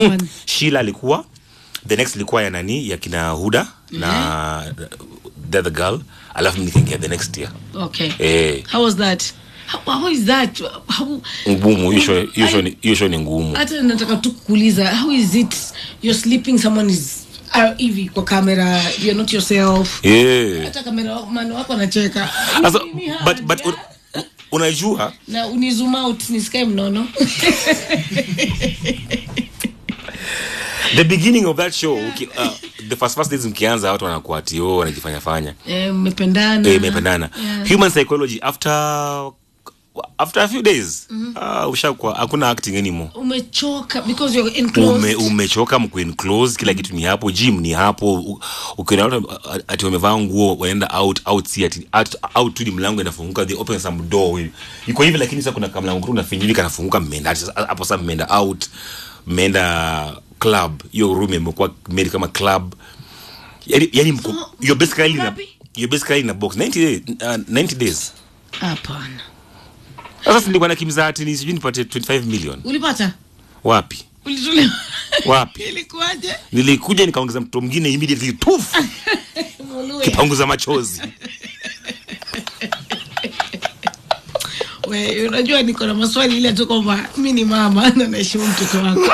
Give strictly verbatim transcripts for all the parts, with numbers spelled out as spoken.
Sheila alikuwa, the next ilikuwa ya nani ya kina Huda mm-hmm. na the other girl, alafu mimi nikaingia the next year. Okay. Eh. How was that? How, how is that? How ngumu hiyo hiyo hiyo ni ngumu. Hata nataka tu kuuliza, how is it you're sleeping, someone is uh, hivi kwa camera, you're not yourself. Yeah. Hata kamera man wako anacheka. Also, but but un, unajua na uni zoom out nisikae mnono. The beginning of that show, yeah. uh, the first first days mkianza watu wanakuwa ati oh wanajifanya fanya. Eh mmependana. Eh mmependana. Yeah. Human psychology after after a few days mm-hmm. ah uh, ushakuwa hakuna acting anymore. Umechoka because you're enclosed. Ume umechoka mko enclosed, kila kitu ni hapo, gym ni hapo. Ukiona watu ati wamevaa nguo waenda out out see ati out, out tu mlango inafunguka, they open some door hivi. Iko hivi lakini sasa kuna kama mlango unafinya hivi kanafunguka, mmeenda hapo sasa, mmeenda out, mmeenda club. Hiyo room imekuwa made kama club. Yani yani mko so, you're basically in a, you're basically in a box ninety days uh, ninety days. Hapana. Sasa nilikuwa na kimza ati ni sijui nipate twenty-five million. Ulipata? Wapi? Ulitolewa. Wapi? Ilikuwaje? Nilikuja nikaongeza mtu mwingine immediately tuf. Kipanguza machozi. Wewe unajua niko na maswali ile tu kwamba mimi ni mama na naheshimu mtoto wako.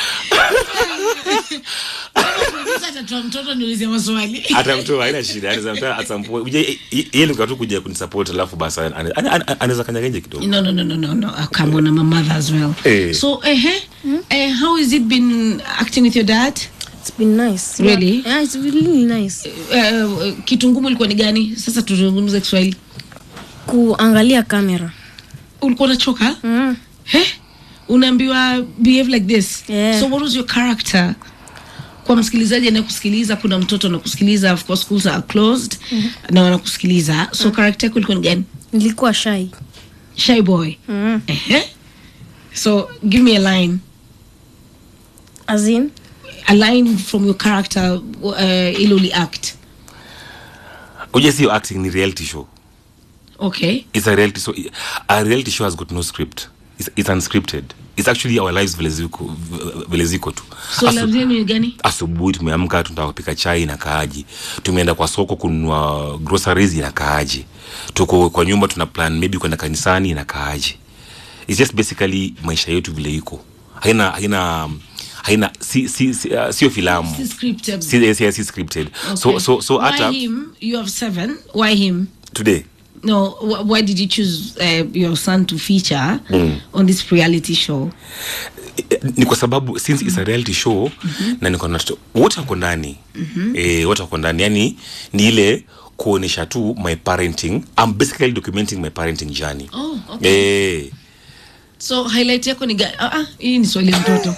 Sasa mtoto niulize maswali. Hata mtoto haina shida, anaweza mtoto atampo. Uje yeye ndio kuja kunisupport alafu basi anaweza kanyaga nje kidogo. No no no no no no. Come on, my mother as well. Hey. So eh uh, hmm? uh, how has it been acting with your dad? It's been nice. Really? Yeah, yeah, it's really nice. Uh, kitu ngumu ilikuwa ni gani? Sasa tuzungumze Kiswahili. Kuangalia kamera. Ulikuwa unachoka? Mm. Eh? Unaambiwa behave like this. Yeah. So what was your character? Kwa msikilizaji anakusikiliza, kuna mtoto anakusikiliza, of course schools are closed mm-hmm. na wanakusikiliza. So mm-hmm. character yako ilikuwa ni gani? Nilikuwa shy. Shy boy. Mm. Eh? So give me a line. As in? A line from your character uh, iloli act. Uje sio acting, ni reality show. Okay. It's a reality show. A reality show has got no script. It's, it's unscripted. It's actually our lives vile ziko vile ziko tu. So Asu, ni gani? Asubuhi tumeamka tunataka kupika chai na kaaji. Tumeenda kwa soko kununua groceries na kaaji. Tuko kwa nyumba tuna plan maybe kwenda kanisani na kaaji. It's just basically maisha yetu vile iko. Haina haina haina si si sio si, uh, filamu. Si scripted. Si si, si scripted. Okay. So so so why ata him? You have seven. Why him? Today. No, wh- why did you choose uh, your son to feature mm. on this reality show? Ni kwa sababu since mm. it's a reality show mm-hmm. na niko na wote wako ndani mm-hmm. eh wote wako ndani, yani ni ile kuonesha tu my parenting. I'm basically documenting my parenting journey. Oh, okay. Eh so highlight yako ni gani? Ah ah, hii ni swali mtoto.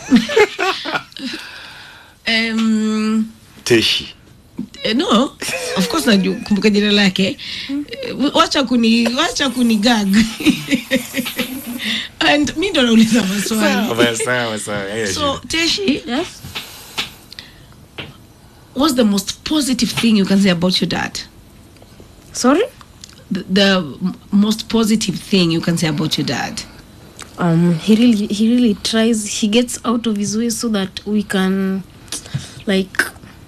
um Teshi. Uh, no, of course najua kumbuka jina lake. Uh, wacha kuni wacha kuni gag. And mimi ndo nauliza maswali. Sawa sawa sawa. So Teshi, yes. What's the most positive thing you can say about your dad? Sorry? The, the most positive thing you can say about your dad? Um he really he really tries, he gets out of his way so that we can like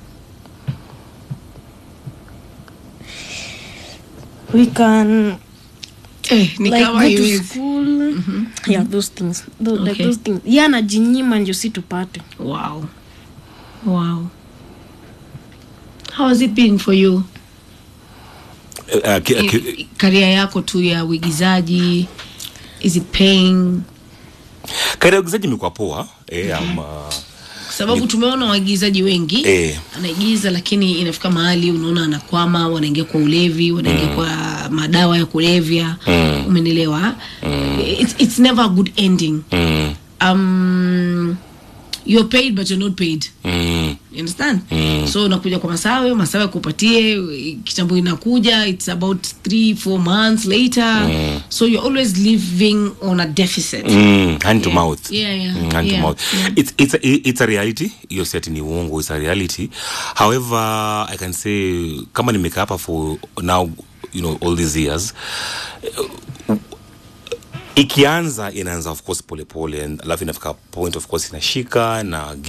we can eh ni like kama go to hivi school mm-hmm. yeah those things those, okay. like those things yeah anajinyima ndio si tupate. Wow wow how has it been for you? Uh, uh, I, career yako tu ya uigizaji, is it paying? Career ya uigizaji imekuwa poa eh mm-hmm. ama sababu tumeona waigizaji wengi eh. anaigiza lakini inafika mahali unaona anakwama, wanaingia kwa ulevi, wanaingia mm. kwa madawa ya kulevya mm. umeelewa mm. it's it's never a good ending mm. um you're paid but you're not paid mm. you understand mm. so unakuja kwa Masawe, Masawe kupatie kitambo inakuja, it's about three four months later mm. so you're always living on a deficit mm. hand to yeah. mouth yeah yeah mm, hand yeah. to mouth yeah. it's it's a, it's a reality. Hiyo set ni uongo, it's a reality. However, I can say kama nimekaa hapa for now, you know, all these years, ikianza inaanza of course pole pole, and alafu inafika point of course inashika na